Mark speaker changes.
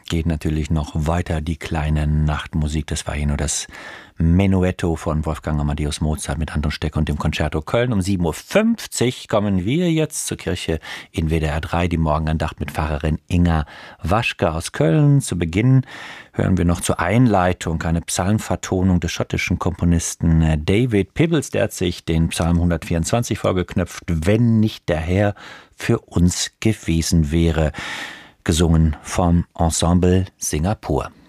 Speaker 1: geht natürlich noch weiter die kleine Nachtmusik. Das war hier nur das Menuetto von Wolfgang Amadeus Mozart mit Anton Steck und dem Concerto Köln. Um 7.50 Uhr kommen wir jetzt zur Kirche in WDR 3, die Morgenandacht mit Pfarrerin Inga Waschke aus Köln. Zu Beginn hören wir noch zur Einleitung eine Psalmvertonung des schottischen Komponisten David Pibbles. Der hat sich den Psalm 124 vorgeknöpft, wenn nicht der Herr für uns gewesen wäre. Gesungen vom Ensemble Singapur.